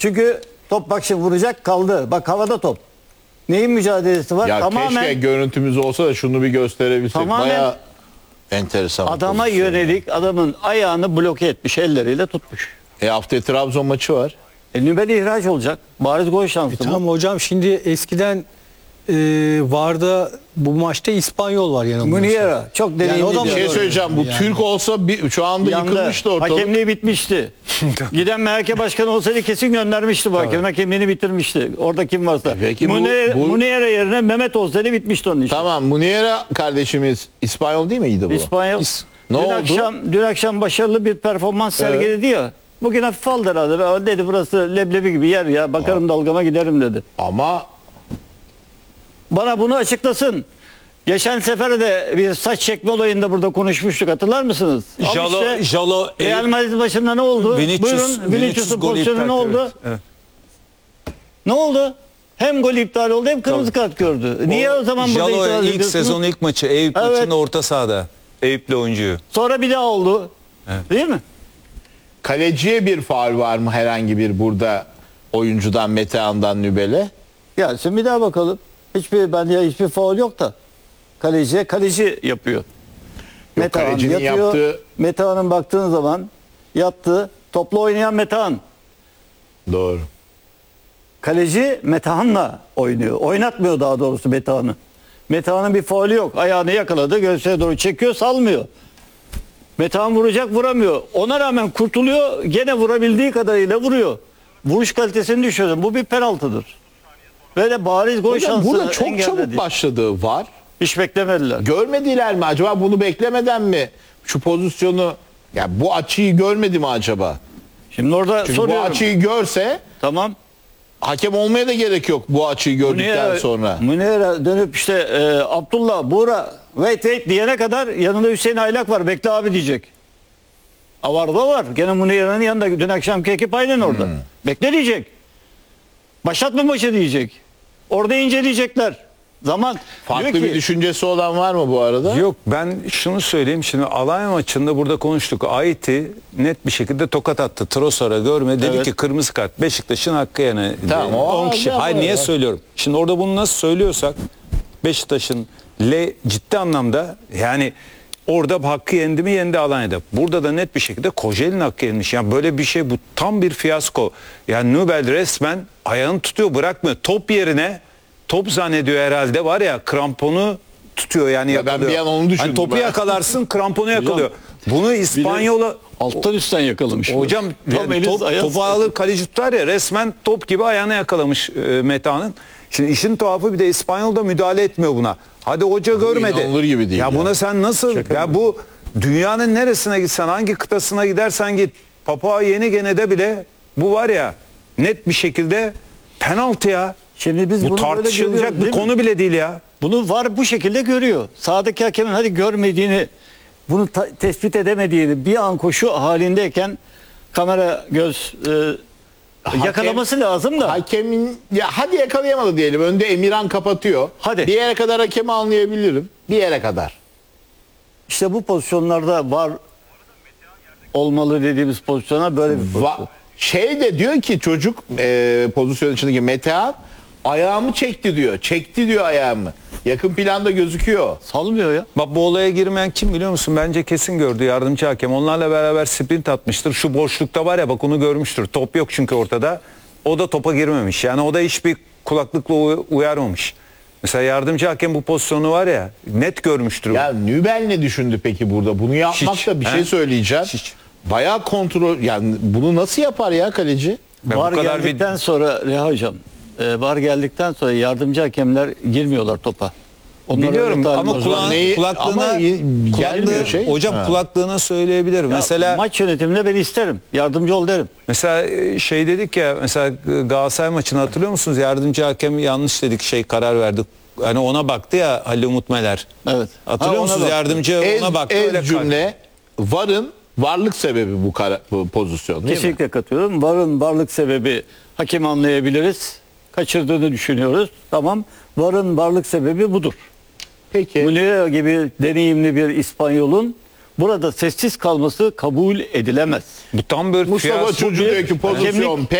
Çünkü top bak şimdi vuracak kaldı. Bak havada top. Neyin mücadelesi var? Ya Tamamen keşke görüntümüz olsa da şunu bir gösterebilsek. Tamamen Bayağı enteresan. bir adama pozisyon. yönelik adamın ayağını bloke etmiş, elleriyle tutmuş. Haftaya Trabzon maçı var. Nübeli ihraç olacak. Bariz gol şansı bu. Tamam hocam, şimdi eskiden Varda bu maçta İspanyol var yanılmıyorsam. Muniera çok deneyimli. o da Bir mı? şey söyleyeceğim. Bu Yani. Türk olsa şu anda yıkılmıştı ortalık. Hakemliği bitmişti. Giden MHK başkanı olsaydı kesin göndermişti bu hakemin. Hakemliğini bitirmişti. Orada kim varsa. Peki bu- Muniera yerine Mehmet olsaydı bitmişti onun için. Tamam, Muniera kardeşimiz İspanyol değil miydi bu? İspanyol. Ne oldu? Dün akşam başarılı bir performans sergiledi ya. Bugün hafif aldı herhalde. Dedi burası leblebi gibi yer ya. Bakarım dalgama giderim dedi. Ama Bana bunu açıklasın. Geçen sefer de bir saç çekme olayında burada konuşmuştuk, hatırlar mısınız? Jalo Real Madrid başında ne oldu? Buyurun, Vinicius'un golü pozisyonu iptal ne oldu? etti, evet. Ne oldu? Hem gol iptal oldu hem kırmızı kart gördü. Niye o zaman burada Jalo itiraz ilk ediyorsunuz? sezon ilk maçı Eyüp Evet. maçında orta sahada. Eyüp'le oyuncuyu. Sonra bir daha oldu. Evet. Değil mi? kaleciye bir faul var mı herhangi bir burada oyuncudan, Metehan'dan Nübel'e? Gelsin bir daha bakalım. Hiçbir faul yok da. Kaleci yapıyor. Metehan kalecinin yatıyor. yaptığı- Metehan'ın baktığın zaman yattı. Topla oynayan Metehan. Doğru. Kaleci Metehan'la oynuyor. Oynatmıyor daha doğrusu Metehan'ı. Metehan'ın bir faulü yok. Ayağını yakaladı. Göğsüne doğru çekiyor, salmıyor. Metehan vuracak, vuramıyor. Ona rağmen kurtuluyor. Gene vurabildiği kadarıyla vuruyor. Vuruş kalitesini düşürdüm. Bu bir penaltıdır. Böyle bariz gol Hocam şansı burada çok engelledi. çabuk başladığı var. Hiç beklemediler. Görmediler mi acaba, bunu beklemeden mi şu pozisyonu, ya bu açıyı görmedi mi acaba? Şimdi orada Çünkü bu soruyorum. açıyı görse Tamam. hakem olmaya da gerek yok bu açıyı gördükten sonra. Muniera dönüp işte Abdullah, Buğra, wait diyene kadar yanında Hüseyin Aylak var. Bekle abi diyecek. Avarda var. Gene Muniera'nın yanında. Dün akşamki ekip aynen orada. Bekle diyecek. Başlatma maçı diyecek. Orada inceleyecekler. Zaman. Farklı diyor bir ki, düşüncesi olan var mı bu arada? Yok, ben şunu söyleyeyim, şimdi Alanya maçında burada konuştuk. Ait'i net bir şekilde tokat attı. Trossard'a görme. Dedi Evet. ki kırmızı kart. Beşiktaş'ın hakkı yani. Tamam, o 10 kişi. alacağım Hayır, niye ya. söylüyorum? Şimdi orada bunu nasıl söylüyorsak Beşiktaş'ın ciddi anlamda yani orada hakkı yendi mi, yendi Alanya'da. Burada da net bir şekilde Kocaeli'nin hakkı yenmiş. Yani böyle bir şey, bu tam bir fiyasko. Yani Nübel resmen ayağını tutuyor, bırakmıyor. Top yerine top zannediyor herhalde, var ya, kramponu tutuyor yani, Ya ben yakalıyor. bir an onu düşündüm. Hani topu Ben. yakalarsın, kramponu yakalıyor. Bunu İspanyola alttan üstten yakalamış. hocam Tam yani eliz, ayaz. topu alır, kaleci tutar ya, resmen top gibi ayağına yakalamış Metehan'ın. Şimdi işin tuhafı, bir de İspanyol da müdahale etmiyor buna. Hadi hoca görmedi. inanılır gibi değil ya. ya. Buna sen nasıl, ya bu dünyanın neresine gitsen, hangi kıtasına gidersen git, Papua Yeni Gine'de bile bu var ya, net bir şekilde penaltı ya. Şimdi biz Bu bunu böyle tartışılacak görüyoruz, bir değil mi? konu bile değil ya. Bunu var bu şekilde görüyor. Sağdaki hakemin hadi görmediğini, bunu tespit edemediğini bir an koşu halindeyken kamera göz yakalaması lazım da. Hakemin, ya hadi yakalayamadı diyelim. Önde Emirhan kapatıyor. Hadi. Bir yere kadar hakemi anlayabilirim. Bir yere kadar. İşte bu pozisyonlarda var olmalı dediğimiz pozisyona böyle bir pozisyon. Şey de diyor ki çocuk pozisyon içindeki Metehan ayağımı çekti diyor. Çekti diyor ayağımı. Yakın planda gözüküyor. Salmıyor ya. Bak, bu olaya girmeyen kim biliyor musun? Bence kesin gördü yardımcı hakem. Onlarla beraber sprint atmıştır. Şu boşlukta var ya, bak onu görmüştür. Top yok çünkü ortada. O da topa girmemiş. Yani o da hiçbir kulaklıkla uyarmamış. Mesela yardımcı hakem bu pozisyonu var ya, net görmüştür. Ya Nübel ne düşündü peki burada? Bunu yapmak Hiç, da bir he? şey söyleyeceğim. Hiç. Bayağı kontrol, yani bunu nasıl yapar ya kaleci? Ben VAR bu kadar geldikten sonra Reha Hocam, VAR geldikten sonra yardımcı hakemler girmiyorlar topa. Onlar biliyorum öyle ama talim- Ama gelmiyor şey. hocam Ha. kulaklığına söyleyebilir. Ya, Mesela maç yönetiminde ben isterim. Yardımcı ol derim. Mesela şey dedik ya, mesela Galatasaray maçını hatırlıyor musunuz? Yardımcı hakem yanlış dedik, karar verdik. Hani ona baktı ya Halil Umut Meler. Evet. Hatırlıyor Ha, ona musunuz? baktı. Yardımcı ona baktı. öyle Ez cümle VAR'ın varlık sebebi bu pozisyon değil mi? Kesinlikle katılıyorum. VAR'ın varlık sebebi hakemi anlayabiliriz. Kaçırdığını düşünüyoruz. Tamam. VAR'ın varlık sebebi budur. Peki. Muniera gibi deneyimli bir İspanyol'un burada sessiz kalması kabul edilemez. Bu tam bir Mustafa fiyas- Çocuğu diyor ki pozisyon Hakemlik-